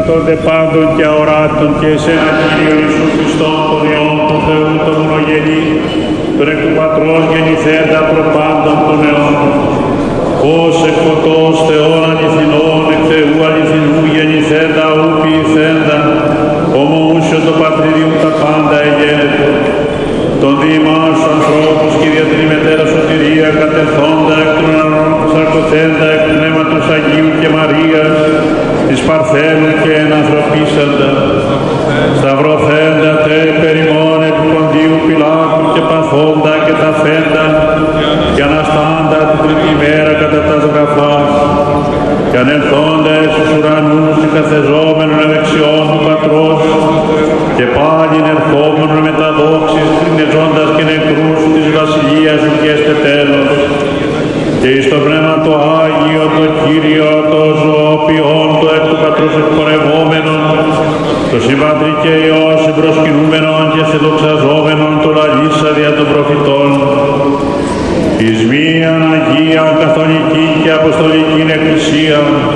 των δε πάντων και αοράτων και εσένα Κύριον Ιησού Χριστόν, τον Υιόν του Θεού, τον μονογενή, τον εκ του Πατρός γεννηθέντα προπάντων των αιώνων. Ως εκ φωτός Θεών αληθινών, εκ Θεού αληθινού γεννηθέντα, ου ποιηθέντα, ομοούσιο το Πατρίδιου τα πάντα εγένετο. Τον διημάς ανθρώπους και διατριμετέρα σωτηρία κατελθόντα εκ των σαρκωθέντα εκ Πνεύματος Αγίου και Μαρίας, της Παρθένου και ενανθρωπίσαντα, σταυρωθέντα τε περιμόν επί Ποντίου Πιλάτου και παθόντα και ταφέντα και αναστάντα την τρίτη μέρα κατά τα γραφάς και ανελθόντα εις τους ουρανούς και καθεζόμενον εδεξιών του Πατρός και πάλι ερχόμενον με τα δόξης κρινεζόντας και νεκρούς της βασιλείας σου και έστε τέλος και εις το Πνεύμα το Άγιο, το Κύριο, το ζωοποιόν, το εκ του Πατρός εκπορευόμενον, το Συμπατρί και Υιό συμπροσκυνούμενον και σε δοξαζόμενον το λαλήσα δια των προφητών, εις μίαν Αγία, καθολική και Αποστολική Εκκλησία,